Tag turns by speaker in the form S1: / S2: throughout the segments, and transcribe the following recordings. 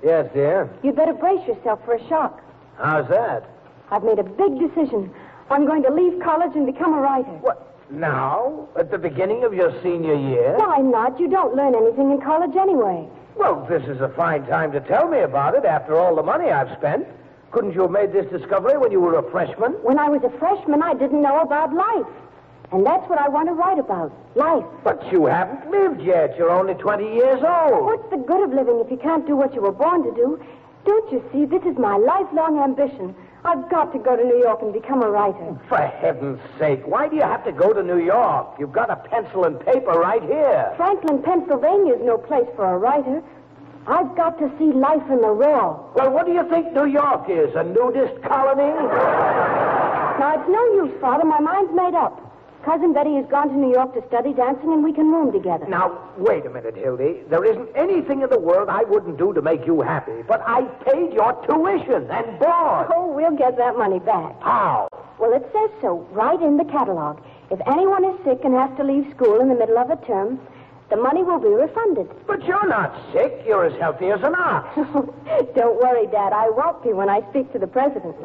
S1: Yes, dear.
S2: You'd better brace yourself for a shock.
S1: How's that?
S2: I've made a big decision. I'm going to leave college and become a writer.
S1: What? Now? At the beginning of your senior year?
S2: Why not? You don't learn anything in college anyway.
S1: Well, this is a fine time to tell me about it after all the money I've spent. Couldn't you have made this discovery when you were a freshman?
S2: When I was a freshman, I didn't know about life. And that's what I want to write about, life.
S1: But you haven't lived yet. You're only 20 years old.
S2: What's the good of living if you can't do what you were born to do? Don't you see, this is my lifelong ambition. I've got to go to New York and become a writer.
S1: For heaven's sake, why do you have to go to New York? You've got a pencil and paper right here.
S2: Franklin, Pennsylvania is no place for a writer. I've got to see life in the raw.
S1: Well, what do you think New York is, a nudist colony?
S2: Now, it's no use, Father. My mind's made up. Cousin Betty has gone to New York to study dancing, and we can room together.
S1: Now, wait a minute, Hildy. There isn't anything in the world I wouldn't do to make you happy, but I paid your tuition and board.
S2: Oh, we'll get that money back.
S1: How?
S2: Well, it says so right in the catalog. If anyone is sick and has to leave school in the middle of a term, the money will be refunded.
S1: But you're not sick. You're as healthy as an ox.
S2: Don't worry, Dad. I won't be when I speak to the president.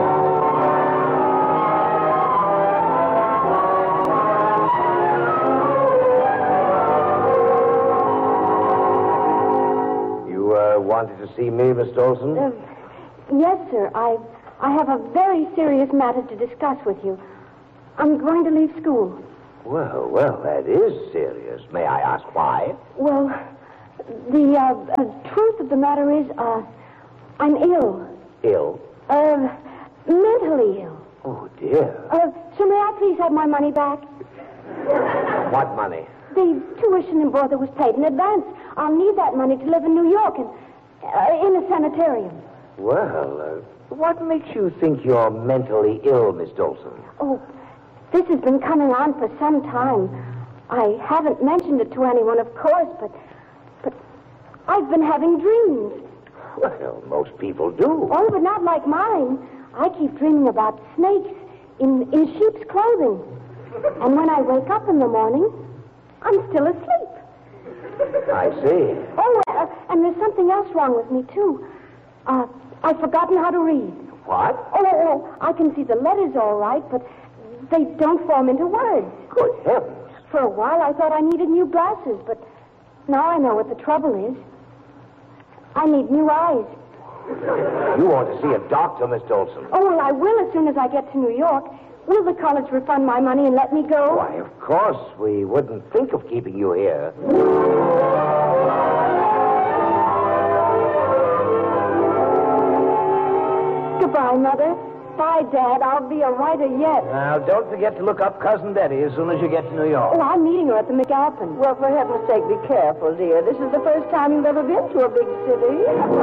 S1: Wanted to see me, Miss Olson?
S2: Yes, sir. I have a very serious matter to discuss with you. I'm going to leave school.
S1: Well, that is serious. May I ask why?
S2: Well, the truth of the matter is, I'm ill.
S1: Ill?
S2: Mentally ill.
S1: Oh, dear.
S2: So may I please have my money back?
S1: What money?
S2: The tuition and board that was paid in advance. I'll need that money to live in New York and in a sanitarium.
S1: Well, what makes you think you're mentally ill, Miss Dolson?
S2: Oh, this has been coming on for some time. I haven't mentioned it to anyone, of course, but I've been having dreams.
S1: Well, most people do.
S2: Oh, but not like mine. I keep dreaming about snakes in sheep's clothing. And when I wake up in the morning, I'm still asleep.
S1: I see.
S2: Oh, and there's something else wrong with me, too. I've forgotten how to read.
S1: What?
S2: Oh, I can see the letters all right, but they don't form into words.
S1: Good heavens.
S2: For a while, I thought I needed new glasses, but now I know what the trouble is. I need new eyes.
S1: You ought to see a doctor, Miss Dolson.
S2: Oh, well, I will as soon as I get to New York. Will the college refund my money and let me go?
S1: Why, of course. We wouldn't think of keeping you here.
S2: Goodbye, Mother. Bye, Dad. I'll be a writer yet.
S1: Now, don't forget to look up Cousin Betty as soon as you get to New York.
S2: Oh, I'm meeting her at the McAlpin.
S3: Well, for heaven's sake, be careful, dear. This is the first time you've ever been to a big city.